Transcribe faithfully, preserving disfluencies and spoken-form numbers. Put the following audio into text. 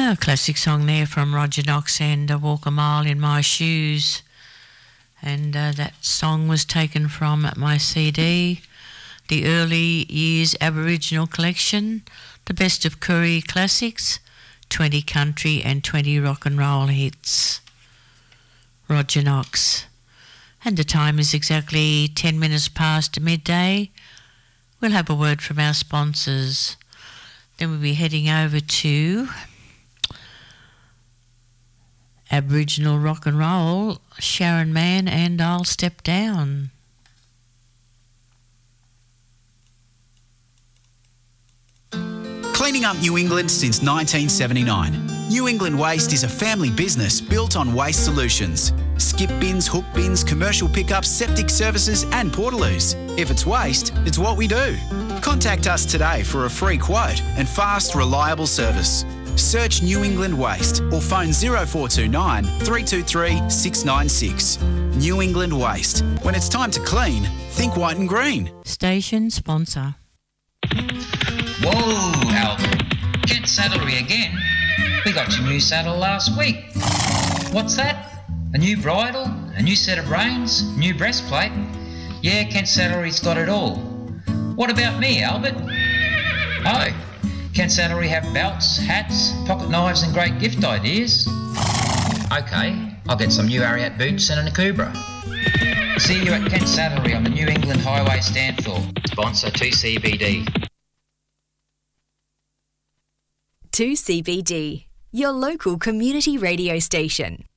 A classic song there from Roger Knox and uh, Walk a Mile in My Shoes. And uh, that song was taken from my C D, the Early Years Aboriginal Collection, the Best of Koori Classics, twenty country and twenty rock and roll hits. Roger Knox. And the time is exactly ten minutes past midday. We'll have a word from our sponsors. Then we'll be heading over to Aboriginal rock and roll, Sharon Mann and I'll Step Down. Cleaning up New England since nineteen seventy-nine. New England Waste is a family business built on waste solutions. Skip bins, hook bins, commercial pickups, septic services and portaloos. If it's waste, it's what we do. Contact us today for a free quote and fast, reliable service. Search New England Waste or phone zero four two nine, three two three, six nine six. New England Waste. When it's time to clean, think white and green. Station sponsor. Whoa, Albert. Kent Saddlery again? We got your new saddle last week. What's that? A new bridle? A new set of reins? New breastplate? Yeah, Kent Saddlery's got it all. What about me, Albert? Oh, Kent Saddlery have belts, hats, pocket knives and great gift ideas. Okay, I'll get some new Ariat boots and an Akubra. See you at Kent Saddlery on the New England Highway, Stanthorpe. Sponsor two C B D. two C B D, your local community radio station.